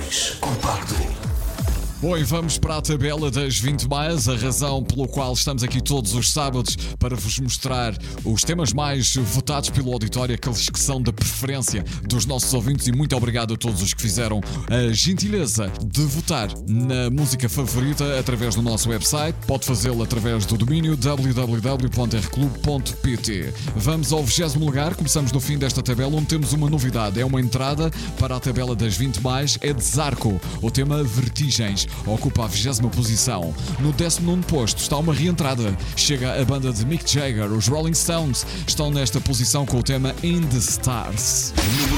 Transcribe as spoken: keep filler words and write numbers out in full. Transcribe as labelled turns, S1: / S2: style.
S1: mais compacto.
S2: Bom, e vamos para a tabela das vinte mais, a razão pelo qual estamos aqui todos os sábados para vos mostrar os temas mais votados pelo auditório, aqueles que são da preferência dos nossos ouvintes, e muito obrigado a todos os que fizeram a gentileza de votar na música favorita através do nosso website. Pode fazê-lo através do domínio w w w ponto r clube ponto p t. Vamos ao vigésimo lugar, começamos no fim desta tabela, onde temos uma novidade, é uma entrada para a tabela das vinte mais, é de Zarco, o tema Vertigens. Ocupa a vigésima posição. No décimo nono posto está uma reentrada. Chega a banda de Mick Jagger. Os Rolling Stones estão nesta posição com o tema In the Stars.
S1: Número